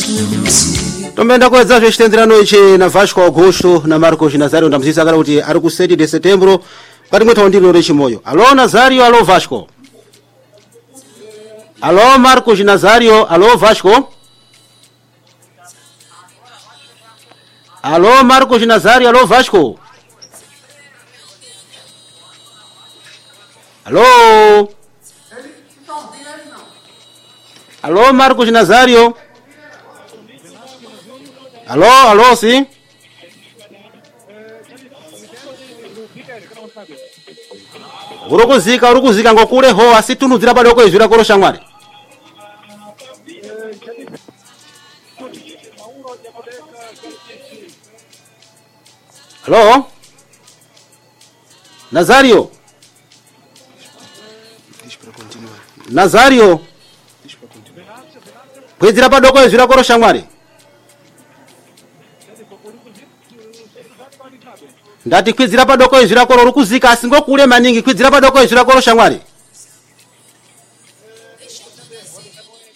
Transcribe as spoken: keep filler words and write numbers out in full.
Tomenda kwedza zvechitenderano ichi na Vasco Augusto na Marcos Nazario ndamuzisa kala kuti ari ku sete de setembro pati mwetha ndilo rechimoyo. Alo Nazario, alo Vasco. Alo Marcos Nazario, alo Vasco. Alo Marcos Nazario, alo Vasco. Alo. Alo Marcos Nazario. Alô, alô, sim? Urukuzika, urukuzika ngokule ho asitunuzira badoko izvira koro shamwari. Alô? Nazario? Nazario? Kwizira badoko izvira koro shamwari. Ndati kwizira padoko izvira koro rukuzika asingokule maningi kwizira padoko izvira koro shamwari.